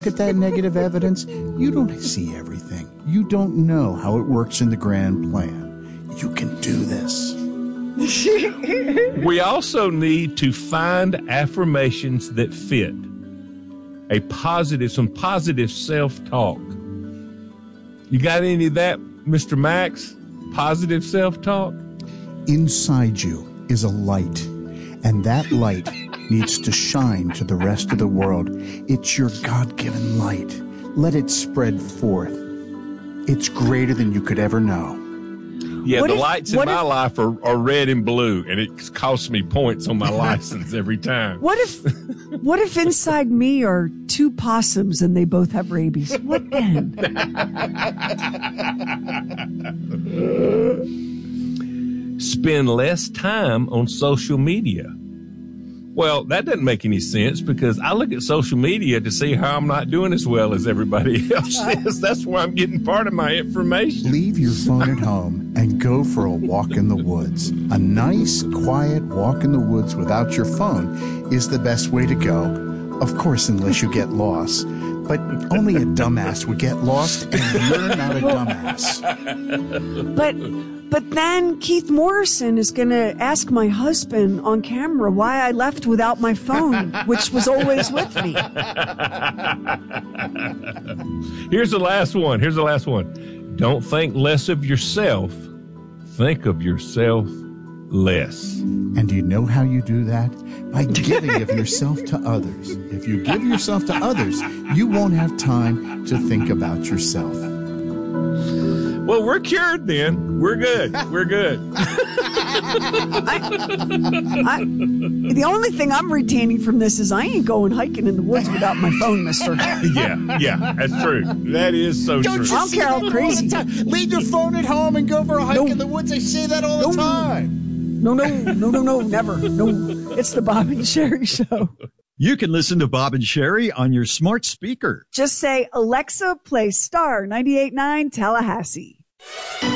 at that negative evidence, you don't see everything. You don't know how it works in the grand plan. You can do this. We also need to find affirmations that fit. Some positive self-talk. You got any of that, Mr. Max? Positive self-talk? Inside you is a light, and that light needs to shine to the rest of the world. It's your God-given light. Let it spread forth. It's greater than you could ever know. Yeah, the lights in my life are red and blue, and it costs me points on my license every time. What if inside me are two possums and they both have rabies? What then? Spend less time on social media. Well, that doesn't make any sense because I look at social media to see how I'm not doing as well as everybody else is. That's where I'm getting part of my information. Leave your phone at home and go for a walk in the woods. A nice, quiet walk in the woods without your phone is the best way to go. Of course, unless you get lost. But only a dumbass would get lost, and you're not a dumbass. But then Keith Morrison is going to ask my husband on camera why I left without my phone, which was always with me. Here's the last one. Don't think less of yourself. Think of yourself less. And do you know how you do that? By giving of yourself to others. If you give yourself to others, you won't have time to think about yourself. Well, we're cured then. We're good. The only thing I'm retaining from this is I ain't going hiking in the woods without my phone, mister. Yeah, that's true. That is so true. I don't care how crazy. Leave your phone at home and go for a hike in the woods. I say that all the time. No, never. No, it's the Bob and Sherry Show. You can listen to Bob and Sherry on your smart speaker. Just say, Alexa, play Star 98.9 Tallahassee.